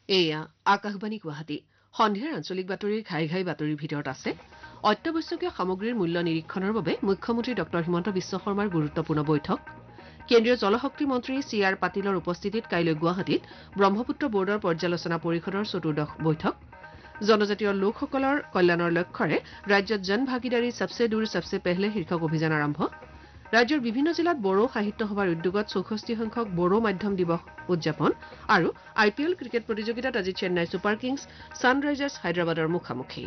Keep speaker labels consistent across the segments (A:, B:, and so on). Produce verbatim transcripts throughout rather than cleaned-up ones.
A: এয়া আকাশবাণী গুৱাহাটী সন্ধিয়াৰ আঞ্চলিক বাতৰিৰ ঘাই ঘাই বাতৰিৰ ভিতৰত আছে অত্যাৱশ্যকীয় সামগ্ৰীৰ মূল্য নিৰীক্ষণৰ বাবে মুখ্যমন্ত্ৰী ডঃ হিমন্ত বিশ্ব শৰ্মাৰ গুৰুত্বপূৰ্ণ বৈঠক কেন্দ্ৰীয় জলশক্তি মন্ত্ৰী চি আৰ পাটিলৰ উপস্থিতিত কাইলৈ গুৱাহাটীত ব্ৰহ্মপুত্ৰ বৰ্ডৰ পৰ্যালোচনা পৰিষদৰ চতুৰ্দশ বৈঠক জনজাতীয় লোকসকলৰ কল্যাণৰ লক্ষ্যৰে ৰাজ্যত জন ভাগিদাৰী সবচে দূৰ সবচে পেহলে শীৰ্ষক অভিযান আৰম্ভ ৰাজ্যৰ বিভিন্ন জিলাত বড়ো সাহিত্য সভাৰ উদ্যোগত চৌষষ্ঠি সংখ্যক বড়ো মাধ্যম দিৱস উদযাপন আৰু আই পি এল ক্ৰিকেট প্ৰতিযোগিতাত আজি চেন্নাই ছুপাৰ কিংছ ছানৰাইজাৰ্ছ হায়দৰাবাদৰ মুখামুখি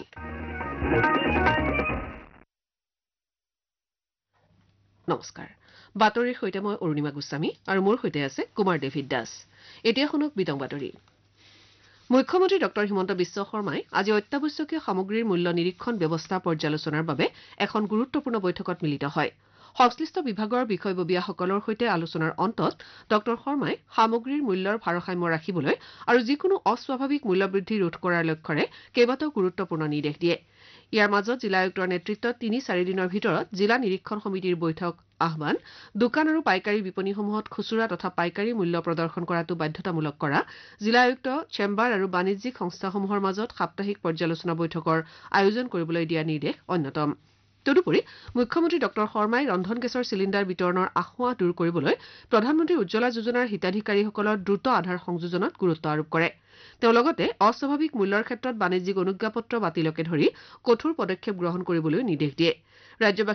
A: নমস্কাৰ বাতৰিৰ সৈতে মই অৰুণিমা গোস্বামী আৰু মোৰ সৈতে আছে কুমাৰ ডেভিড দাস এতিয়া শুনক বিতং বাতৰি মুখ্যমন্ত্ৰী ডঃ হিমন্ত বিশ্ব শৰ্মাই আজি অত্যাৱশ্যকীয় সামগ্ৰীৰ মূল্য নিৰীক্ষণ ব্যৱস্থা পৰ্যালোচনাৰ বাবে এখন গুৰুত্বপূৰ্ণ বৈঠকত মিলিত হয় সংশ্লিষ্ট বিভাগৰ বিষয়ববীয়াসকলৰ সৈতে আলোচনাৰ অন্তত ডঃ শৰ্মাই সামগ্ৰীৰ মূল্যৰ ভাৰসাম্য ৰাখিবলৈ আৰু যিকোনো অস্বাভাৱিক মূল্যবৃদ্ধি ৰোধ কৰাৰ লক্ষ্যৰে কেইবাটাও গুৰুত্বপূৰ্ণ নিৰ্দেশ দিয়ে ইয়াৰ মাজত জিলা আয়ুক্তৰ নেতৃত্বত তিনি চাৰি দিনৰ ভিতৰত জিলা নিৰীক্ষণ সমিতিৰ বৈঠক আহ্বান দোকান আৰু পাইকাৰী বিপণীসমূহত খুচুৰা তথা পাইকাৰী মূল্য প্ৰদৰ্শন কৰাটো বাধ্যতামূলক কৰা জিলা আয়ুক্ত চেম্বাৰ আৰু বাণিজ্যিক সংস্থাসমূহৰ মাজত সাপ্তাহিক পৰ্যালোচনা বৈঠকৰ আয়োজন কৰিবলৈ দিয়া নিৰ্দেশ অন্যতম তদুপৰি মুখ্যমন্ত্ৰী ডঃ শৰ্মাই ৰন্ধন গেছৰ চিলিণ্ডাৰ বিতৰণৰ আসোঁৱাহ দূৰ কৰিবলৈ প্ৰধানমন্ত্ৰী উজ্জ্বলা যোজনাৰ হিতাধিকাৰীসকলৰ দ্ৰুত আধাৰ সংযোজনত গুৰুত্ব আৰোপ কৰে তেওঁ লগতে অস্বাভাৱিক মূল্যৰ ক্ষেত্ৰত বাণিজ্যিক অনুজ্ঞাপত্ৰ বাতিলকে ধৰি কঠোৰ পদক্ষেপ গ্ৰহণ কৰিবলৈ নিৰ্দেশ দিয়ে ৰাজ্যবাসী